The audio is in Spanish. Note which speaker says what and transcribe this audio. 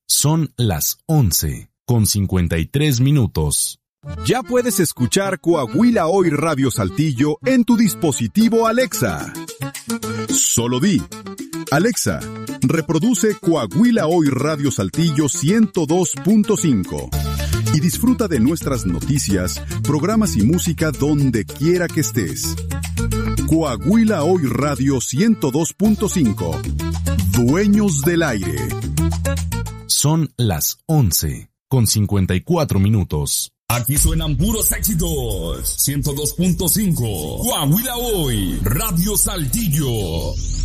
Speaker 1: Son las 11:53.
Speaker 2: Ya puedes escuchar Coahuila Hoy Radio Saltillo en tu dispositivo Alexa. Solo di: Alexa, reproduce Coahuila Hoy Radio Saltillo 102.5 y disfruta de nuestras noticias, programas y música donde quiera que estés. Coahuila Hoy Radio 102.5. Dueños del aire.
Speaker 1: Son las 11:54.
Speaker 3: Aquí suenan puros éxitos. 102.5. Coahuila Hoy Radio Saltillo.